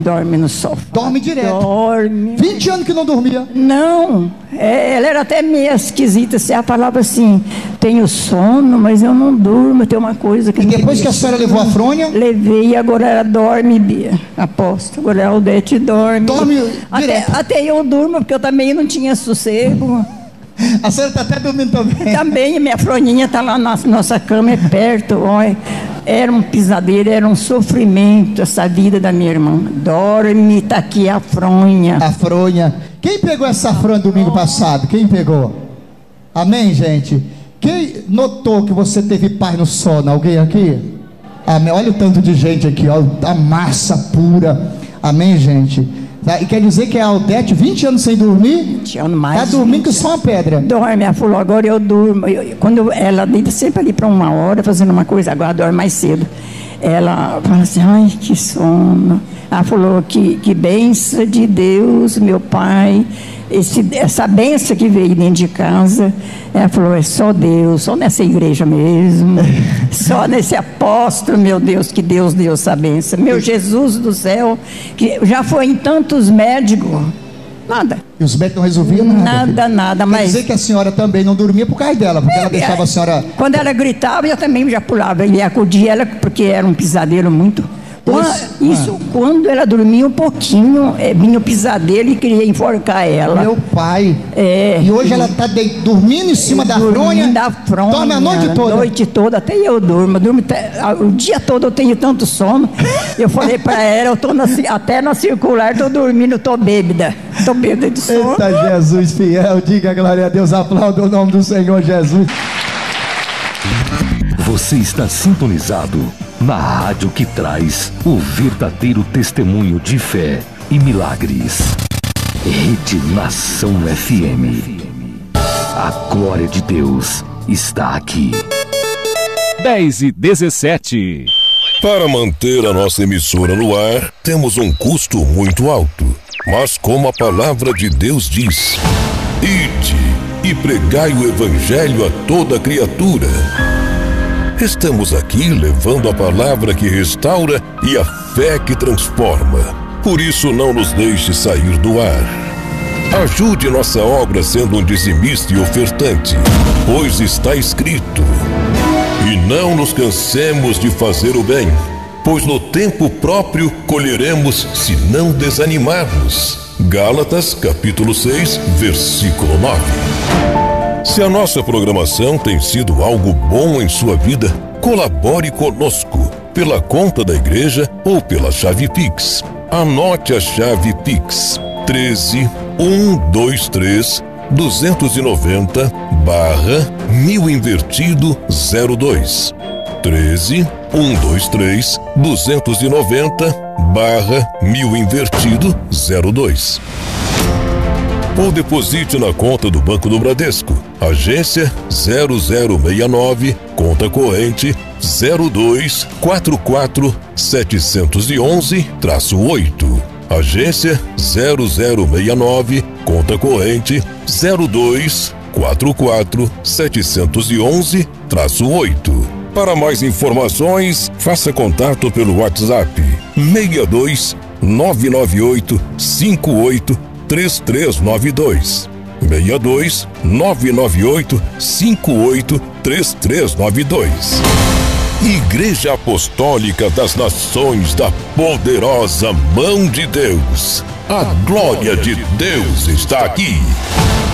Dorme no sofá. Dorme direto. Dorme. 20 anos que não dormia. Não, ela era até meio esquisita. Ela falava assim: tenho sono, mas eu não durmo. Tem uma coisa que. E depois que a senhora levou a fronha? Levei, agora ela dorme, Bia. Aposto. Agora a Aldete dorme. Dorme direto. Até eu durmo, porque eu também não tinha sossego. A senhora está até dormindo também. Também, minha froninha está lá na nossa cama, é perto. Olha. Era um pesadelo, era um sofrimento essa vida da minha irmã. Dorme, está aqui a fronha. A fronha. Quem pegou essa fronha domingo passado? Quem pegou? Amém, gente? Quem notou que você teve paz no sono? Alguém aqui? Amém. Olha o tanto de gente aqui, ó, a massa pura. Amém, gente? E quer dizer que a Aldete, 20 anos sem dormir? 20 anos mais. Está dormindo que só uma pedra. Dorme, ela falou, agora eu durmo. Quando ela deita sempre ali para 1 hora, fazendo uma coisa, agora dorme mais cedo. Ela fala assim, ai, que sono. Ela falou que bênção de Deus, meu pai, essa bênção que veio dentro de casa. Ela falou, é só Deus, só nessa igreja mesmo, só nesse apóstolo, meu Deus, que Deus deu essa bênção. Meu Jesus do céu, que já foi em tantos médicos, nada. E os médicos não resolviam nada? Nada, mas... Quer dizer que a senhora também não dormia por causa dela, porque ela deixava a senhora... Quando ela gritava, eu também já pulava, e acudia ela, porque era um pesadelo muito... Quando ela dormia um pouquinho, vinha o pesadelo e queria enforcar ela. Meu pai. E hoje ela está dormindo em cima da fronha. Dorme a noite toda. A noite toda, até eu durmo. O dia todo eu tenho tanto sono. Eu falei para ela, eu estou até na circular, estou dormindo, estou bêbada. Estou bêbada de sono. Eita, Jesus fiel, diga glória a Deus, aplauda o nome do Senhor Jesus. Você está sintonizado na rádio que traz o verdadeiro testemunho de fé e milagres. Rede Nação FM. A glória de Deus está aqui. 10h17. Para manter a nossa emissora no ar, temos um custo muito alto. Mas como a palavra de Deus diz, ide e pregai o evangelho a toda criatura. Estamos aqui levando a palavra que restaura e a fé que transforma. Por isso não nos deixe sair do ar. Ajude nossa obra sendo um dizimista e ofertante, pois está escrito: e não nos cansemos de fazer o bem, pois no tempo próprio colheremos se não desanimarmos. Gálatas capítulo 6, versículo 9. Se a nossa programação tem sido algo bom em sua vida, colabore conosco pela conta da igreja ou pela chave Pix. Anote a chave Pix 13.123.290/1000 invertido 02. 13.123.290/1000 invertido 02. Ou deposite na conta do Banco do Bradesco, agência 0069, conta corrente 0244711-8. Agência 0069, conta corrente 0244711-8. Para mais informações, faça contato pelo WhatsApp 62 998 58 3392 62 998 58 3392. Igreja Apostólica das Nações da Poderosa Mão de Deus. A glória de Deus está aqui.